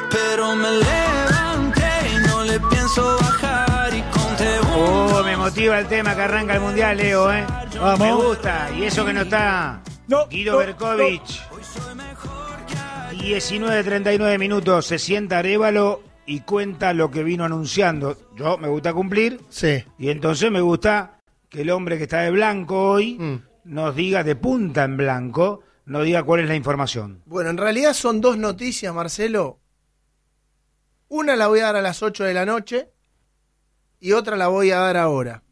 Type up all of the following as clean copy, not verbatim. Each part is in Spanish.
pero me levanté y no le pienso bajar y conté me motiva el tema que arranca el Mundial, Leo, ¿eh? Vamos. Me gusta. Y eso que no está Guido Berkovich. 19:39 minutos. Se sienta Arévalo y cuenta lo que vino anunciando. Yo me gusta cumplir. Sí. Y entonces me gusta que el hombre que está de blanco hoy nos diga, de punta en blanco, nos diga cuál es la información. Bueno, en realidad son dos noticias, Marcelo. Una la voy a dar a las 8 de la noche y otra la voy a dar ahora.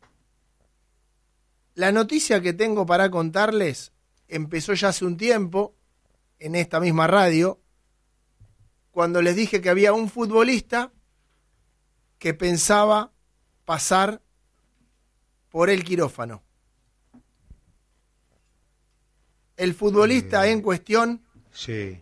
La noticia que tengo para contarles empezó ya hace un tiempo en esta misma radio, cuando les dije que había un futbolista que pensaba pasar por el quirófano. El futbolista en cuestión Sí.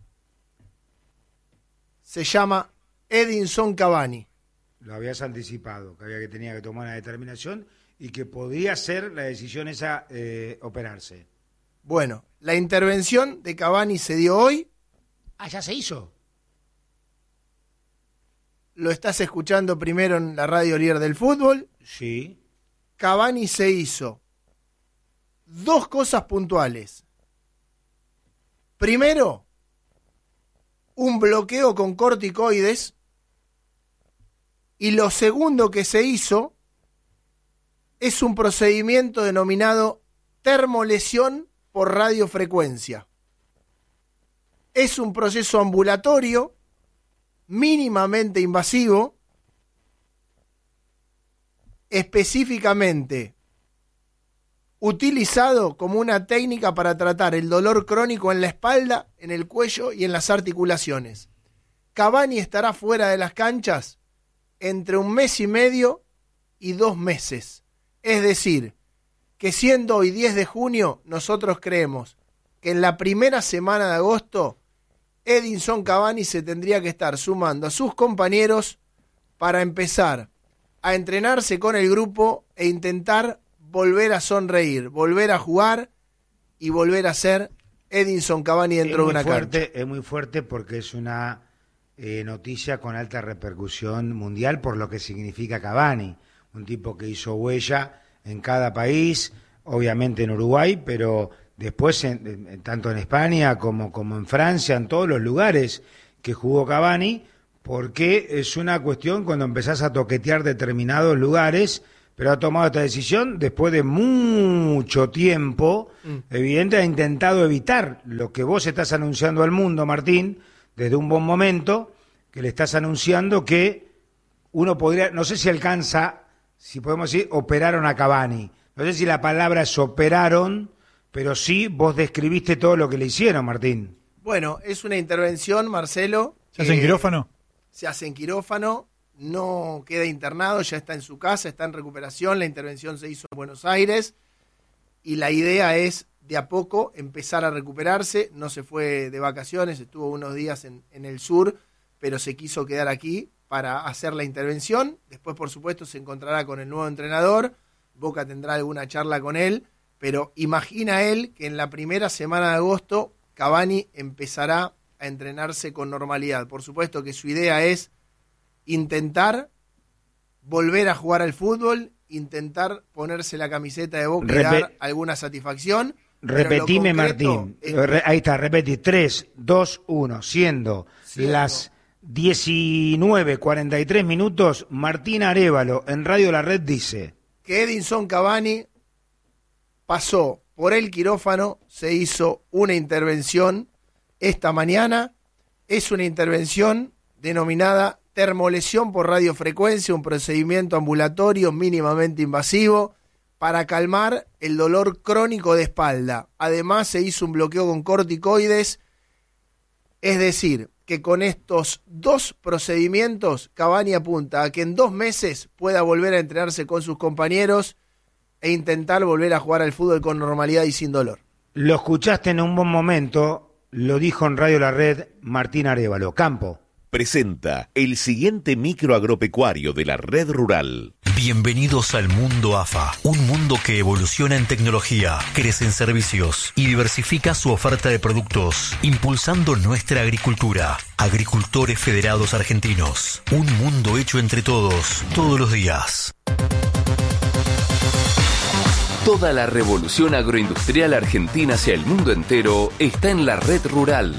se llama Edinson Cavani. Lo habías anticipado, que tenía que tomar una determinación y que podía ser la decisión esa operarse. Bueno, la intervención de Cavani se dio hoy. Ah, ya se hizo. Lo estás escuchando primero en la radio líder del fútbol. Sí. Cavani se hizo dos cosas puntuales. Primero, un bloqueo con corticoides. Y lo segundo que se hizo es un procedimiento denominado termolesión por radiofrecuencia. Es un proceso ambulatorio mínimamente invasivo, específicamente utilizado como una técnica para tratar el dolor crónico en la espalda, en el cuello y en las articulaciones. Cavani estará fuera de las canchas entre 1 mes y medio y 2 meses. Es decir, que siendo hoy 10 de junio, nosotros creemos que en la primera semana de agosto Edinson Cavani se tendría que estar sumando a sus compañeros para empezar a entrenarse con el grupo e intentar volver a sonreír, volver a jugar y volver a ser Edinson Cavani dentro de una cancha. Es muy fuerte porque es una noticia con alta repercusión mundial por lo que significa Cavani, un tipo que hizo huella en cada país, obviamente en Uruguay, pero después tanto en España como en Francia, en todos los lugares que jugó Cavani, porque es una cuestión cuando empezás a toquetear determinados lugares, pero ha tomado esta decisión después de mucho tiempo, evidente, ha intentado evitar lo que vos estás anunciando al mundo, Martín, desde un buen momento, que le estás anunciando que uno podría, no sé si alcanza, si podemos decir, operaron a Cavani. No sé si la palabra es operaron, pero sí vos describiste todo lo que le hicieron, Martín. Bueno, es una intervención, Marcelo. ¿Se hace en quirófano? Se hace en quirófano, no queda internado, ya está en su casa, está en recuperación. La intervención se hizo en Buenos Aires y la idea es de a poco empezar a recuperarse. No se fue de vacaciones, estuvo unos días en el sur, pero se quiso quedar aquí para hacer la intervención. Después, por supuesto, se encontrará con el nuevo entrenador. Boca tendrá alguna charla con él, pero imagina él que en la primera semana de agosto Cavani empezará a entrenarse con normalidad. Por supuesto que su idea es intentar volver a jugar al fútbol, intentar ponerse la camiseta de Boca y dar alguna satisfacción. Repetime, Martín. Ahí está, repetí. 3, 2, 1. Siendo las 19:43 minutos, Martín Arévalo en Radio La Red dice que Edinson Cavani pasó por el quirófano, se hizo una intervención esta mañana. Es una intervención denominada termolesión por radiofrecuencia, un procedimiento ambulatorio mínimamente invasivo para calmar el dolor crónico de espalda. Además se hizo un bloqueo con corticoides, es decir, que con estos dos procedimientos Cavani apunta a que en 2 meses pueda volver a entrenarse con sus compañeros e intentar volver a jugar al fútbol con normalidad y sin dolor. Lo escuchaste en un buen momento, lo dijo en Radio La Red Martín Arévalo. Campo presenta el siguiente micro agropecuario de la Red Rural. Bienvenidos al mundo AFA, un mundo que evoluciona en tecnología, crece en servicios y diversifica su oferta de productos, impulsando nuestra agricultura. Agricultores Federados Argentinos, un mundo hecho entre todos, todos los días. Toda la revolución agroindustrial argentina hacia el mundo entero está en la red rural.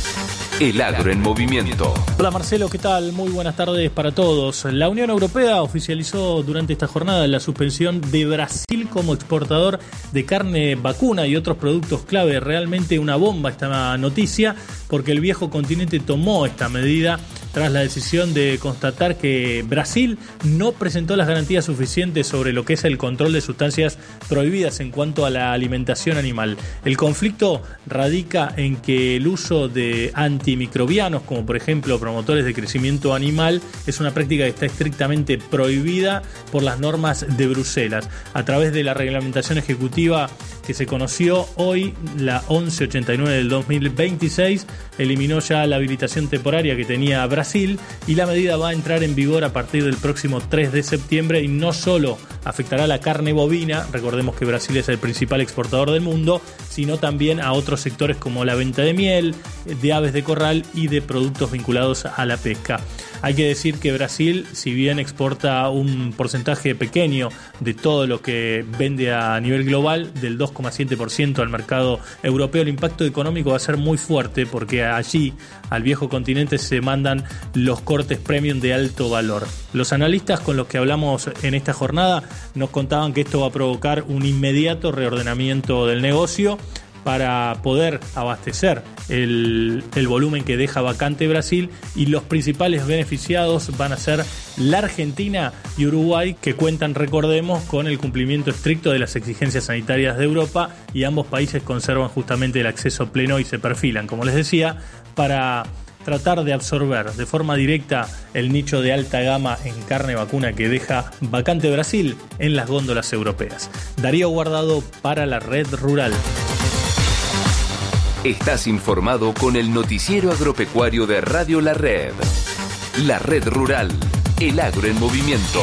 El agro en movimiento. Hola Marcelo, ¿qué tal? Muy buenas tardes para todos. La Unión Europea oficializó durante esta jornada la suspensión de Brasil como exportador de carne vacuna y otros productos clave. Realmente una bomba esta noticia, porque el viejo continente tomó esta medida tras la decisión de constatar que Brasil no presentó las garantías suficientes sobre lo que es el control de sustancias prohibidas en cuanto a la alimentación animal. El conflicto radica en que el uso de antimicrobianos, como por ejemplo promotores de crecimiento animal, es una práctica que está estrictamente prohibida por las normas de Bruselas. A través de la reglamentación ejecutiva que se conoció hoy, la 1189 del 2026, eliminó ya la habilitación temporaria que tenía Brasil, y la medida va a entrar en vigor a partir del próximo 3 de septiembre y no solo afectará a la carne bovina, recordemos que Brasil es el principal exportador del mundo, sino también a otros sectores como la venta de miel, de aves de corral y de productos vinculados a la pesca. Hay que decir que Brasil, si bien exporta un porcentaje pequeño de todo lo que vende a nivel global, del 2,7% al mercado europeo, el impacto económico va a ser muy fuerte, porque allí, al viejo continente, se mandan los cortes premium de alto valor. Los analistas con los que hablamos en esta jornada nos contaban que esto va a provocar un inmediato reordenamiento del negocio para poder abastecer el volumen que deja vacante Brasil, y los principales beneficiados van a ser la Argentina y Uruguay, que cuentan, recordemos, con el cumplimiento estricto de las exigencias sanitarias de Europa, y ambos países conservan justamente el acceso pleno y se perfilan, como les decía, para tratar de absorber de forma directa el nicho de alta gama en carne vacuna que deja vacante Brasil en las góndolas europeas. Darío Guardado para la Red Rural. Estás informado con el noticiero agropecuario de Radio La Red. La Red Rural. El agro en movimiento.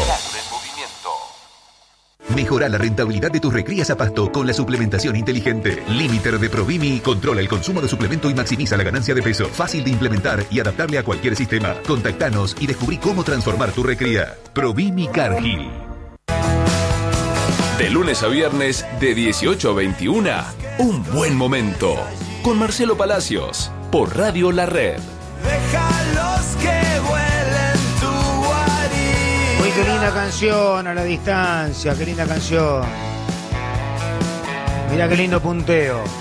Mejora la rentabilidad de tus recrías a pasto con la suplementación inteligente. Limiter de Provimi controla el consumo de suplemento y maximiza la ganancia de peso. Fácil de implementar y adaptable a cualquier sistema. Contactanos y descubrí cómo transformar tu recría. Provimi Cargill. De lunes a viernes, de 18 a 21, un buen momento. Con Marcelo Palacios, por Radio La Red. Déjalos que vuelen tu guarida. Uy, qué linda canción a la distancia, qué linda canción. Mira qué lindo punteo.